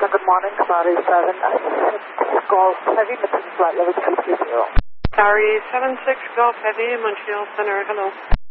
good morning, Commodity 7, Golf Heavy, Montreal Flight Level 220. Sorry, 76 Golf Heavy, Montreal Center, hello.